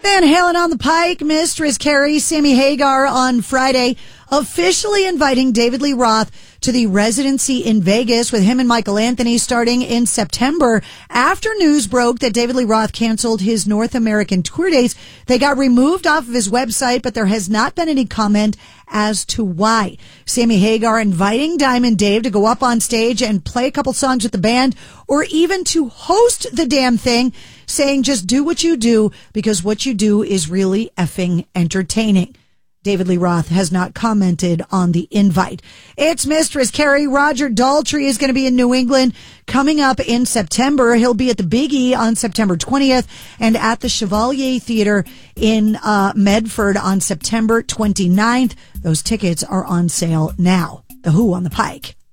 Van Halen on the Pike, Mistress Carrie, Sammy Hagar on Friday, officially inviting David Lee Roth to the residency in Vegas with him and Michael Anthony starting in September. After news broke that David Lee Roth canceled his North American tour dates, they got removed off of his website, but there has not been any comment as to why. Sammy Hagar inviting Diamond Dave to go up on stage and play a couple songs with the band, or even to host the damn thing, saying just do what you do because what you do is really effing entertaining. David Lee Roth has not commented on the invite. It's Mistress Carrie. Roger Daltrey is going to be in New England coming up in September. He'll be at the Big E on September 20th and at the Chevalier Theater in Medford on September 29th. Those tickets are on sale now. The Who on the Pike.